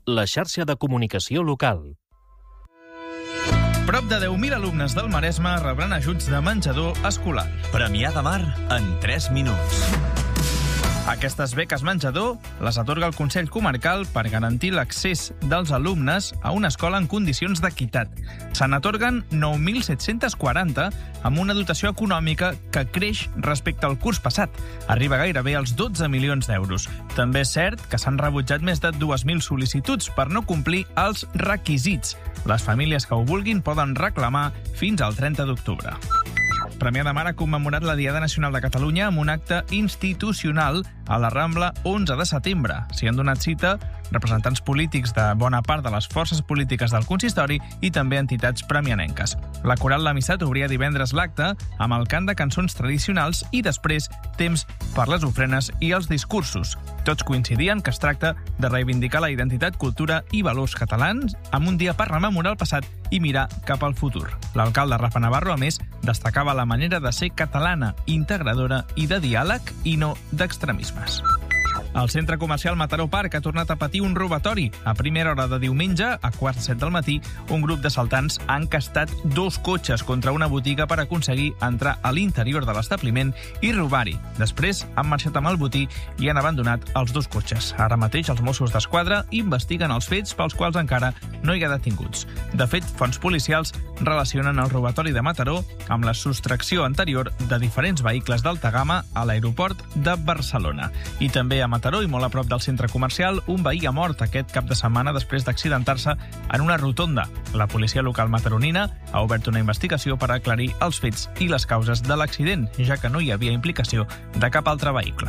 la xarxa de comunicació local. Prop de 10.000 alumnes del Maresme rebran ajuts de menjador escolar. Premià de Mar en 3 minuts. Aquestes beques menjador les atorga el Consell Comarcal per garantir l'accés dels alumnes a una escola en condicions d'equitat. Se n'atorguen 9.740 amb una dotació econòmica que creix respecte al curs passat. Arriba gairebé als 12 milions d'euros. També és cert que s'han rebutjat més de 2.000 sol·licituds per no complir els requisits. Les famílies que ho vulguin poden reclamar fins al 30 d'octubre. Premià de Mar ha commemorat la Diada Nacional de Catalunya amb un acte institucional a la Rambla 11 de setembre. S'hi han donat cita representants polítics de bona part de les forces polítiques del consistori i també entitats premianenques. La Coral L'Amistat obria divendres l'acte amb el cant de cançons tradicionals i després temps per les ofrenes i els discursos. Tots coincidien que es tracta de reivindicar la identitat, cultura i valors catalans amb un dia per rememorar el passat i mirar cap al futur. L'alcalde Rafa Navarro, a més, destacava la manera de ser catalana, integradora i de diàleg i no d'extremismes. El centre comercial Mataró Park ha tornat a patir un robatori. A primera hora de diumenge, a 6:45 del matí, un grup d'assaltants ha encastat 2 cotxes contra una botiga per aconseguir entrar a l'interior de l'establiment i robar-hi. Després han marxat amb el botí i han abandonat els 2 cotxes. Ara mateix els Mossos d'Esquadra investiguen els fets pels quals encara no hi ha detinguts. De fet, fonts policials relacionen el robatori de Mataró amb la sostracció anterior de diferents vehicles d'alta gamma a l'aeroport de Barcelona. I també a Mataró i molt a prop del centre comercial, un veí ha mort aquest cap de setmana després d'accidentar-se en una rotonda. La policia local mataronina ha obert una investigació per aclarir els fets i les causes de l'accident, ja que no hi havia implicació de cap altre vehicle.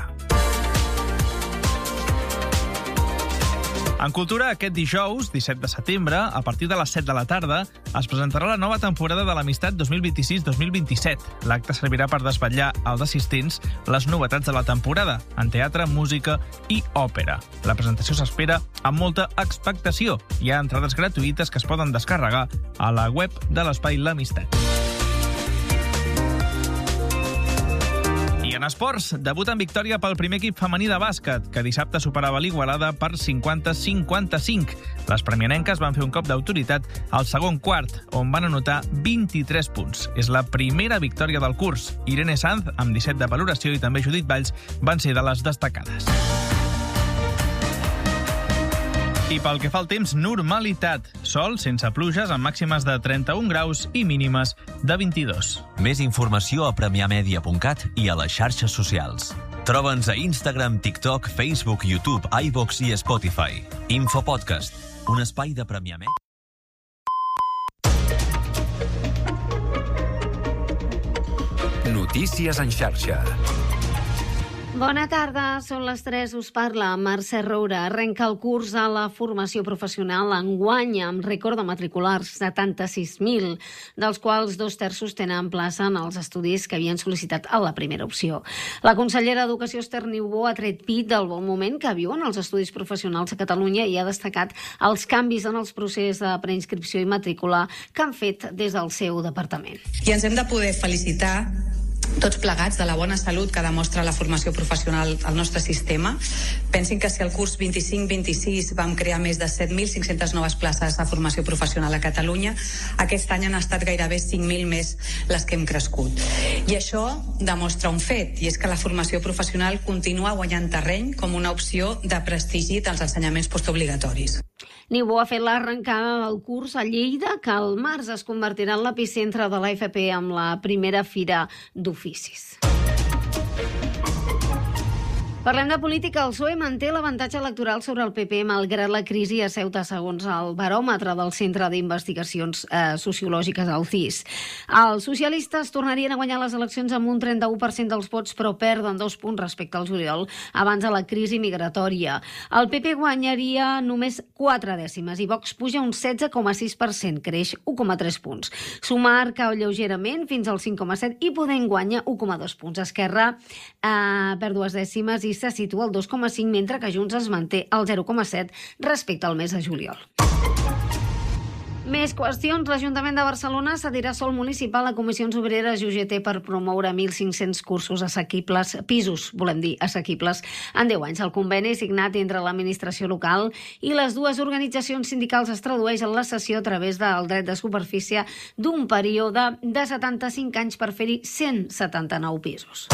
En cultura, aquest dijous, 17 de setembre, a partir de les 7 de la tarda, es presentarà la nova temporada de l'Amistat 2026-2027. L'acte servirà per desvetllar als assistents les novetats de la temporada, en teatre, música i òpera. La presentació s'espera amb molta expectació. Hi ha entrades gratuïtes que es poden descarregar a la web de l'Espai L'Amistat. En esports, debut en victòria pel primer equip femení de bàsquet, que dissabte superava l'Igualada per 50-55. Les premianenques van fer un cop d'autoritat al segon quart, on van anotar 23 punts. És la primera victòria del curs. Irene Sanz, amb 17 de valoració, i també Judit Valls van ser de les destacades. I pel que fa al temps, normalitat. Sol sense pluges amb màximes de 31 graus i mínimes de 22. Més informació a premiamedia.cat i a les xarxes socials. Troba'ns a Instagram, TikTok, Facebook, YouTube, iVoox i Spotify. Infopodcast, un espai de Premià Media. Notícies en xarxa. Bona tarda, són les 3, us parla Mercè Roura. Arrenca el curs a la formació professional enguany amb rècord de matriculars, 76.000, dels quals 2/3 tenen plaça en els estudis que havien sol·licitat a la primera opció. La consellera d'Educació, Esther Niubó, ha tret pit del bon moment que viuen els estudis professionals a Catalunya i ha destacat els canvis en els processos de preinscripció i matrícula que han fet des del seu departament. I ens hem de poder felicitar tots plegats de la bona salut que demostra la formació professional al nostre sistema. Pensin que si el curs 25-26 vam crear més de 7.500 noves places de formació professional a Catalunya, aquest any han estat gairebé 5.000 més les que hem crescut. I això demostra un fet, i és que la formació professional continua guanyant terreny com una opció de prestigi dels ensenyaments postobligatoris. Niubó ha fet l'arrencada del curs a Lleida, que al març es convertirà en l'epicentre de l'AFP amb la primera fira d'oficis. Parlem de política. El PSOE manté l'avantatge electoral sobre el PP malgrat la crisi a Ceuta, segons el baròmetre del Centre d'Investigacions Sociològiques, el CIS. Els socialistes tornarien a guanyar les eleccions amb un 31% dels vots, però perden 2 punts respecte al juliol, abans de la crisi migratòria. El PP guanyaria només 4 dècimes i Vox puja un 16,6%, creix 1,3 punts. Sumar cau lleugerament fins al 5,7% i Podem guanya 1,2 punts. Esquerra perd 2 dècimes i se situa al 2,5, mentre que Junts es manté al 0,7 respecte al mes de juliol. Més qüestions. L'Ajuntament de Barcelona cedirà sòl municipal a comissions obreres i UGT per promoure 1.500 cursos assequibles, pisos, assequibles, en 10 anys. El conveni signat entre l'administració local i les dues organitzacions sindicals es tradueix en la cessió a través del dret de superfície d'un període de 75 anys per fer-hi 179 pisos.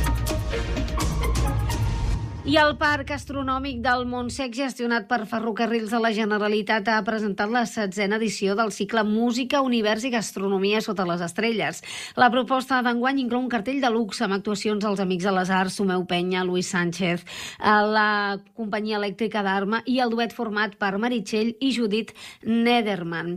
I el Parc Astronòmic del Montsec, gestionat per Ferrocarrils de la Generalitat, ha presentat la 7a edició del cicle Música, Univers i Gastronomia sota les estrelles. La proposta d'enguany inclou un cartell de luxe amb actuacions als Amics de les Arts, Someu Penya, Luis Sánchez, la Companyia Elèctrica d'Arma i el duet format per Meritxell i Judit Nederman.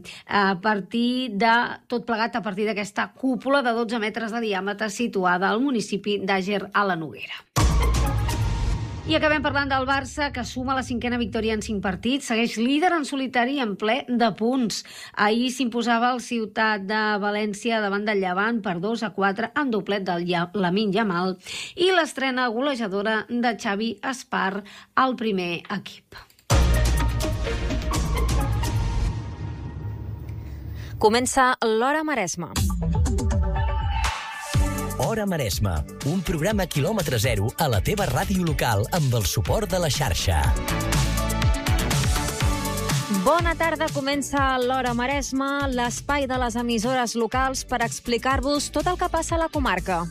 Tot plegat a partir d'aquesta cúpula de 12 metres de diàmetre situada al municipi d'Àger a la Noguera. I acabem parlant del Barça, que suma la 5a victòria en 5 partits. Segueix líder en solitari en ple de punts. Ahir s'imposava el Ciutat de València davant del Llevant per 2-4 amb doblet del Lamine Yamal i l'estrena golejadora de Xavi Espar al primer equip. Comença l'Hora Maresme. Hora Maresme, un programa quilòmetre zero a la teva ràdio local amb el suport de la xarxa. Bona tarda, comença l'Hora Maresme, l'espai de les emissores locals per explicar-vos tot el que passa a la comarca.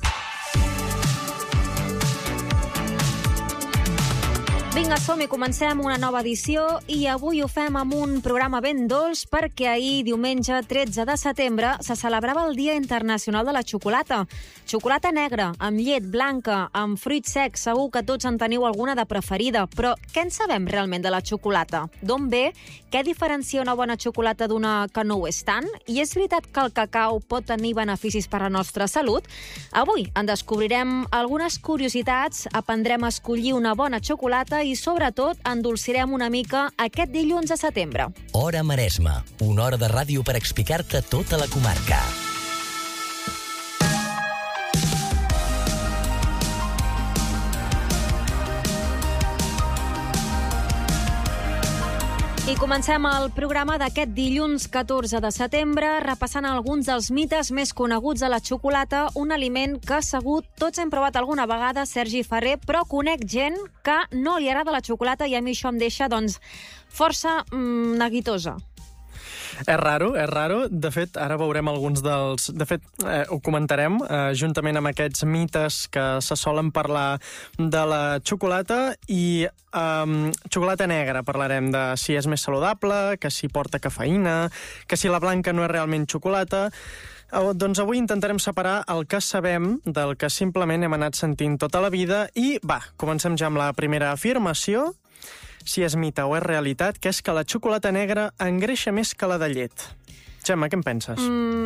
Vinga, som-hi, comencem una nova edició i avui ho fem amb un programa ben dolç perquè ahir, diumenge 13 de setembre, se celebrava el Dia Internacional de la Xocolata. Xocolata negra, amb llet blanca, amb fruit sec, segur que tots en teniu alguna de preferida, però què en sabem realment de la xocolata? D'on ve? Què diferencia una bona xocolata d'una que no ho és tant? I és veritat que el cacau pot tenir beneficis per a la nostra salut? Avui en descobrirem algunes curiositats, aprendrem a escollir una bona xocolata i, sobretot, endolcirem una mica aquest dilluns de setembre. Hora Maresme, una hora de ràdio per explicar-te tota la comarca. I comencem el programa d'aquest dilluns 14 de setembre repassant alguns dels mites més coneguts de la xocolata, un aliment que segur tots hem provat alguna vegada, Sergi Ferrer, però conec gent que no li agrada la xocolata i a mi això em deixa, força neguitosa. És raro. De fet, ara veurem alguns dels... De fet, ho comentarem juntament amb aquests mites que se solen parlar de la xocolata i xocolata negra. Parlarem de si és més saludable, que si porta cafeïna, que si la blanca no és realment xocolata. Doncs avui intentarem separar el que sabem del que simplement hem anat sentint tota la vida i, comencem ja amb la primera afirmació, si és mite o és realitat, que és que la xocolata negra engreixa més que la de llet. Gemma, què en penses?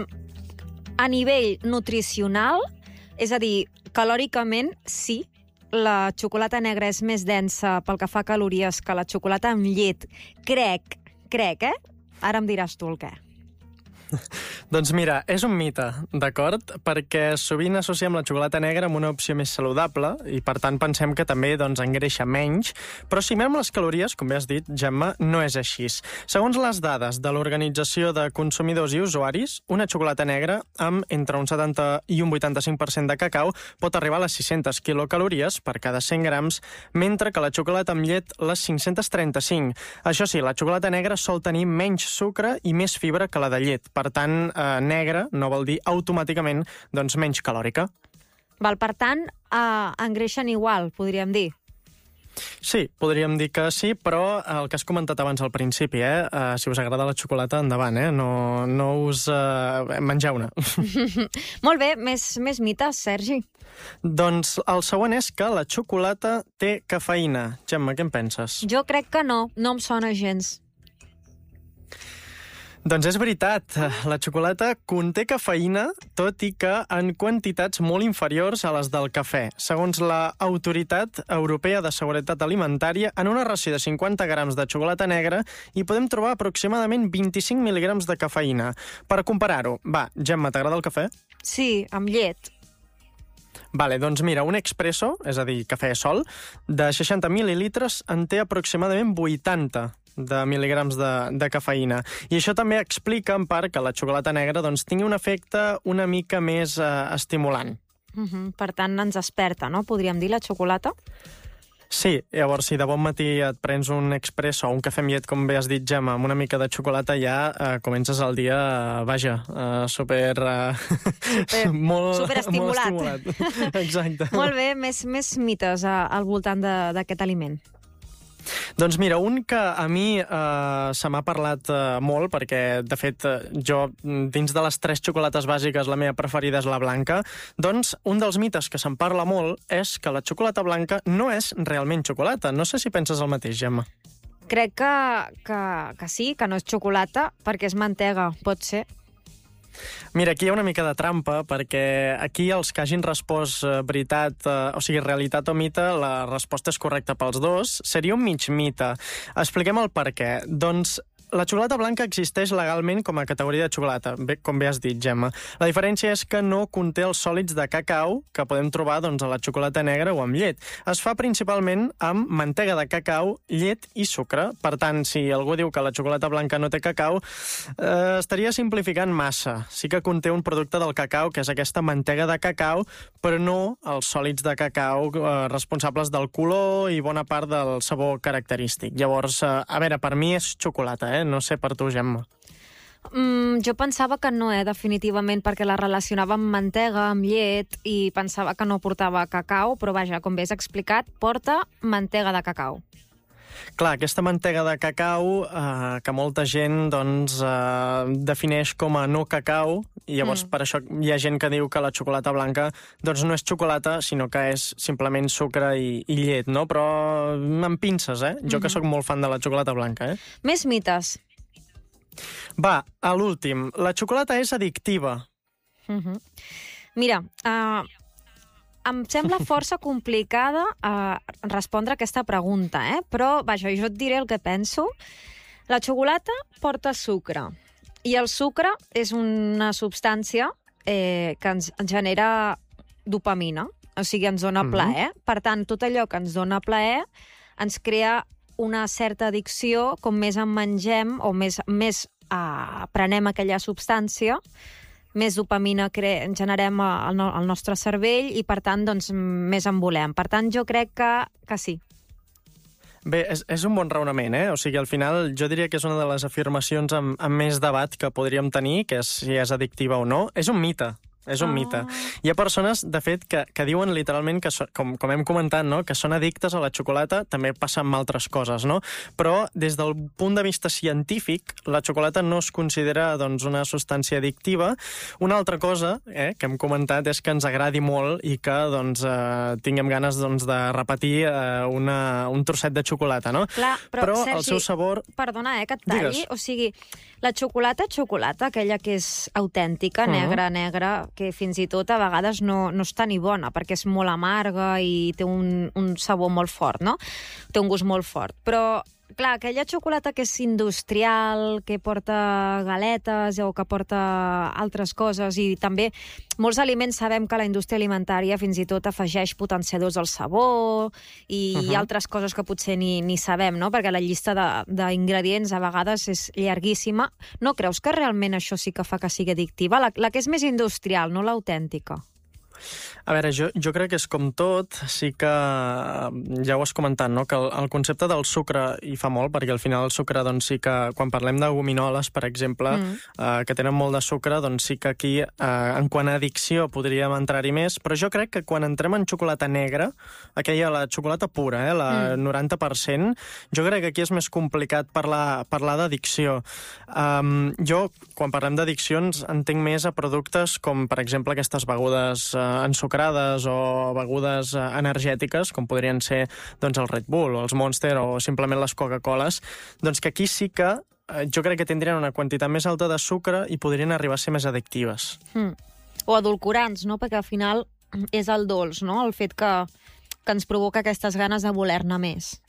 A nivell nutricional, és a dir, calòricament, sí, la xocolata negra és més densa pel que fa a calories que la xocolata amb llet. Crec, Ara em diràs tu el què. Doncs mira, és un mite, d'acord? Perquè sovint associem la xocolata negra amb una opció més saludable i, per tant, pensem que també engreixa menys. Però si mirem les calories, com bé has dit, Gemma, no és així. Segons les dades de l'Organització de Consumidors i Usuaris, una xocolata negra amb entre un 70 i un 85% de cacau pot arribar a les 600 quilocalories per cada 100 grams, mentre que la xocolata amb llet les 535. Això sí, la xocolata negra sol tenir menys sucre i més fibra que la de llet. Per tant, negra no vol dir automàticament menys calòrica. Per tant, engreixen igual, podríem dir. Sí, podríem dir que sí, però el que has comentat abans al principi, si us agrada la xocolata, endavant, no us mengeu una. Molt bé, més mites, Sergi. Doncs el següent és que la xocolata té cafeïna. Gemma, què en penses? Jo crec que no em sona gens. Doncs és veritat, la xocolata conté cafeïna, tot i que en quantitats molt inferiors a les del cafè. Segons la Autoritat Europea de Seguretat Alimentària, en una ració de 50 grams de xocolata negra hi podem trobar aproximadament 25 mil·lígrams de cafeïna. Per comparar-ho, Gemma, t'agrada el cafè? Sí, amb llet. Doncs mira, un expresso, és a dir, cafè sol, de 60 mil·lilitres en té aproximadament 80. de mil·ligrams de cafeïna. I això també explica, en part, que la xocolata negra doncs, tingui un efecte una mica més estimulant. Per tant, ens desperta, no? Podríem dir, la xocolata? Sí, llavors, si de bon matí et prens un expresso o un cafè amb llet, com bé has dit, Gemma, amb una mica de xocolata, ja comences el dia, super estimulat. Molt estimulat. Exacte. Molt bé, més mites al voltant d'aquest aliment. Doncs mira, un que a mi se m'ha parlat molt, perquè, de fet, jo, dins de les 3 xocolates bàsiques, la meva preferida és la blanca, doncs un dels mites que se'n parla molt és que la xocolata blanca no és realment xocolata. No sé si penses el mateix, Gemma. Crec que sí, que no és xocolata, perquè és mantega, pot ser. Mira, aquí hi ha una mica de trampa, perquè aquí els que hagin respost veritat, o sigui, realitat o mite, la resposta és correcta pels dos. Seria un mig mite. Expliquem el per què. Doncs la xocolata blanca existeix legalment com a categoria de xocolata, com bé has dit, Gemma. La diferència és que no conté els sòlids de cacau que podem trobar doncs, a la xocolata negra o amb llet. Es fa principalment amb mantega de cacau, llet i sucre. Per tant, si algú diu que la xocolata blanca no té cacau, estaria simplificant massa. Sí que conté un producte del cacau, que és aquesta mantega de cacau, però no els sòlids de cacau responsables del color i bona part del sabor característic. Llavors, a veure, per mi és xocolata, No sé per tu, Gemma. Jo pensava que no, definitivament, perquè la relacionava amb mantega, amb llet, i pensava que no portava cacau, però vaja, com bé has explicat, porta mantega de cacau. Clar, aquesta mantega de cacau que molta gent doncs, defineix com a no cacau, i llavors per això hi ha gent que diu que la xocolata blanca doncs, no és xocolata, sinó que és simplement sucre i llet, no? Però amb pinces, Jo que sóc molt fan de la xocolata blanca, Més mites. Va, a l'últim. La xocolata és addictiva. Mira, em sembla força complicada respondre a aquesta pregunta, però, vaja, jo et diré el que penso. La xocolata porta sucre, i el sucre és una substància que ens genera dopamina, o sigui, ens dona plaer. Per tant, tot allò que ens dona plaer ens crea una certa addicció, com més en mengem o més prenem aquella substància, més dopamina generem al nostre cervell i, per tant, doncs, més en volem. Per tant, jo crec que sí. Bé, és un bon raonament, O sigui, al final, jo diria que és una de les afirmacions amb més debat que podríem tenir, que és si és addictiva o no. És un mite. És un mite. Hi ha persones, de fet, que diuen literalment, que com hem comentat, no? Que són addictes a la xocolata, també passa amb altres coses, no? Però des del punt de vista científic, la xocolata no es considera doncs, una substància addictiva. Una altra cosa que hem comentat és que ens agradi molt i que doncs, tinguem ganes doncs, de repetir un trosset de xocolata, no? Clar, però Sergi, el seu sabor... Perdona, que et talli. Digues. O sigui, la xocolata, aquella que és autèntica, negra, que fins i tot a vegades no està ni bona, perquè és molt amarga i té un sabor molt fort, no? Té un gust molt fort. Però, clar, aquella xocolata que és industrial, que porta galetes o que porta altres coses, i també molts aliments sabem que la indústria alimentària fins i tot afegeix potenciadors al sabor i altres coses que potser ni sabem, no? Perquè la llista d'ingredients a vegades és llarguíssima. No creus que realment això sí que fa que sigui addictiva? La que és més industrial, no l'autèntica. A veure, jo crec que és com tot, sí que ja ho has comentat, no? Que el concepte del sucre hi fa molt, perquè al final el sucre, doncs sí que quan parlem de gominoles, per exemple, que tenen molt de sucre, doncs sí que aquí, en quant a addicció, podríem entrar-hi més, però jo crec que quan entrem en xocolata negra, aquella, la xocolata pura, la 90%, jo crec que aquí és més complicat parlar d'addicció. Jo, quan parlem d'addiccions, entenc més a productes com, per exemple, aquestes begudes ensucrades o begudes energètiques, com podrien ser doncs, el Red Bull o els Monster o simplement les Coca-Coles, doncs que aquí sí que jo crec que tindrien una quantitat més alta de sucre i podrien arribar a ser més addictives. O edulcorants, no? Perquè al final és el dolç, no? El fet que ens provoca aquestes ganes de voler-ne més.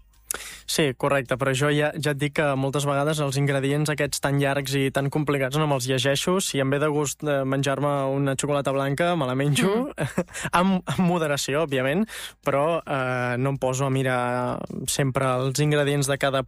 Sí, correcte, però jo ja et dic que moltes vegades els ingredients aquests tan llargs i tan complicats no me'ls llegeixo. Si em ve de gust menjar-me una xocolata blanca, me la menjo, amb moderació, òbviament, però no em poso a mirar sempre els ingredients de cada